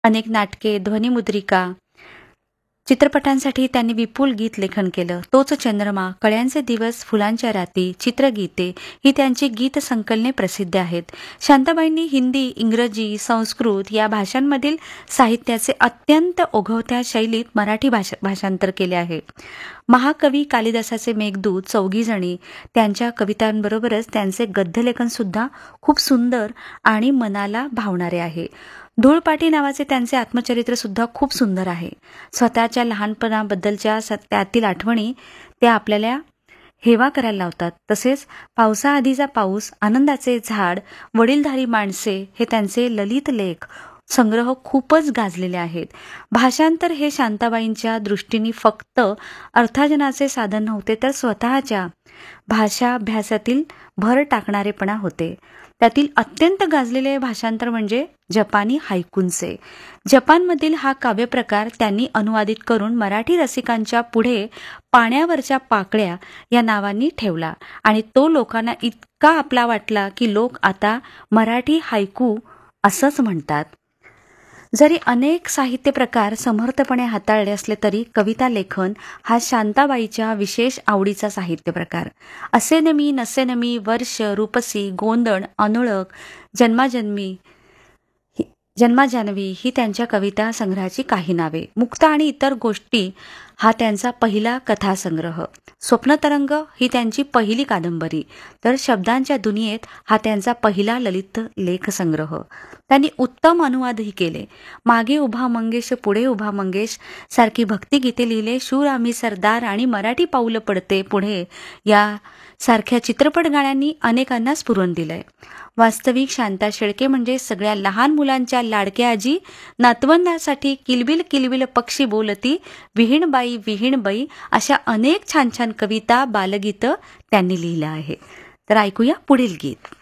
अनेक नाटके, ध्वनिमुद्रिका, चित्रपटांसाठी त्यांनी विपुल गीत लेखन केलं. तोच चंद्रमा, कळ्यांचे दिवस, फुलांच्या राती, चित्रगीते ही त्यांची गीत संकलने प्रसिद्ध आहेत. शांताबाईंनी हिंदी, इंग्रजी, संस्कृत या भाषांमधील साहित्याचे अत्यंत ओघवत्या शैलीत मराठी भाषांतर केले आहे. महाकवी कालिदासाचे मेघदूत, चौघीजणी त्यांच्या कवितांबरोबरच त्यांचे गद्यलेखन सुद्धा खूप सुंदर आणि मनाला भावणारे आहे. धूळपाटी नावाचे त्यांचे आत्मचरित्र सुद्धा खूप सुंदर आहे. स्वतःच्या लहानपणाबद्दलच्या त्यातील आठवणी त्या आपल्याला हेवा करायला लावतात. तसेच पावसाआधीचा पाऊस, आनंदाचे झाड, वडीलधारी माणसे हे त्यांचे ललित लेख संग्रह खूपच गाजलेले आहेत. भाषांतर हे शांताबाईंच्या दृष्टीने फक्त अर्थार्जनाचे साधन नव्हते, तर स्वतःच्या भाषाभ्यासातील भर टाकणारेपणा होते. त्यातील अत्यंत गाजलेले भाषांतर म्हणजे जपानी हायकूंचे. जपानमधील हा काव्यप्रकार त्यांनी अनुवादित करून मराठी रसिकांच्या पुढे पाण्यावरच्या पाकळ्या या नावांनी ठेवला आणि तो लोकांना इतका आपला वाटला की लोक आता मराठी हायकू असंच म्हणतात. जरी अनेक साहित्य प्रकार समर्थपणे हाताळले असले तरी कविता लेखन हा शांताबाईच्या विशेष आवडीचा साहित्य प्रकार. असेनमी नसेनमी, वर्ष, रूपसी, गोंधळ, अनोळख, जन्माजान्हवी ही त्यांच्या कविता संग्रहाची काही नावे. मुक्ता आणि इतर गोष्टी हा त्यांचा पहिला कथासंग्रह. स्वप्नतरंग ही त्यांची पहिली कादंबरी, तर शब्दांच्या दुनियेत हा त्यांचा पहिला ललित लेखसंग्रह. त्यांनी उत्तम अनुवादही केले. मागे उभा मंगेश पुढे उभा मंगेश सारखी भक्तिगीते लिहिले. शूर आम्ही सरदार आणि मराठी पाऊलं पडते पुढे या सारख्या चित्रपट गाण्यांनी अनेकांना स्फुरण दिलंय. वास्तविक शांता शेळके म्हणजे सगळ्या लहान मुलांच्या लाडक्या आजी. नातवंदासाठी किलबिल किलबिल पक्षी बोलती, विहीणबाई विहीणबाई अशा अनेक छान छान कविता, बालगीतं त्यांनी लिहिलं आहे. तर ऐकूया पुढील गीत.